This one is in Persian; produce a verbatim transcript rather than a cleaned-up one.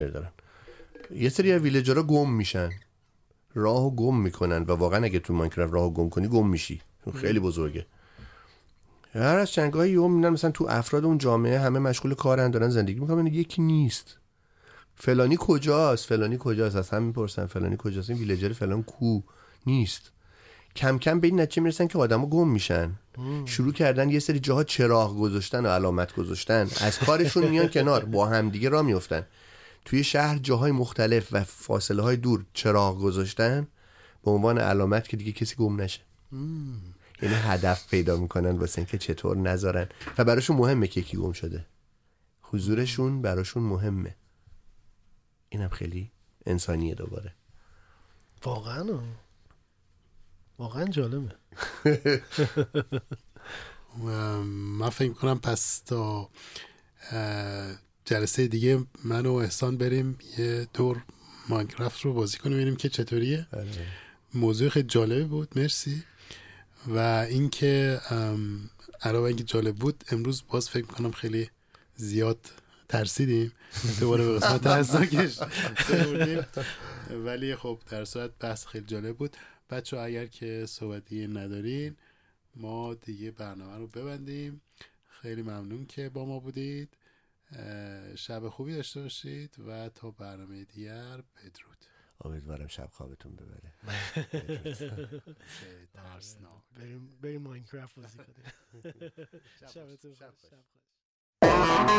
دارن. یه سری از ویلجرها گم میشن، راهو گم میکنن و واقعا اگه تو ماینکرافت راهو گم کنی گم میشی، خیلی بزرگه. هر از چنگاهی یهو میبینن مثلا تو افراد اون جامعه همه مشغول کارن، دارن زندگی میکنن، یکی نیست. فلانی کجاست؟ فلانی کجاست؟ از هم میپرسن فلانی کجاست؟ این ویلجر فلان کو؟ نیست. کم کم به این نتیجه میرسن که آدما گم میشن. شروع کردن یه سری جاها چراغ گذاشتن و علامت گذاشتن، از کارشون میان کنار، با هم دیگه راه میافتن. توی شهر جاهای مختلف و فاصله های دور چراغ گذاشتن به عنوان علامت که دیگه کسی گم نشه. یعنی هدف پیدا میکنن واسه اینکه چطور نذارن و براشون مهمه که کی گم شده. حضورشون براشون مهمه. اینم خیلی انسانیه. دوباره واقعا واقعا جالبه. من فکر کنم پس تا جلسه دیگه من و احسان بریم یه دور ماینکرافت رو بازی کنیم ببینیم که چطوریه. موضوع خیلی جالبی بود، مرسی. و اینکه علاوه اینکه جالب بود، امروز باز فکر میکنم خیلی زیاد ترسیدیم دوباره به قسمت ترسناکش بردیم، ولی خب در صورت بحث خیلی جالب بود. بچه ها اگر که صحبتی ندارین ما دیگه برنامه رو ببندیم. خیلی ممنون که با ما بودید، شب خوبی داشته باشید و تا برنامه دیگر بدرود. امیدوارم شب خوابتون ببره. بریم بریم ماینکرافت بازی کنیم. شبتون خوش.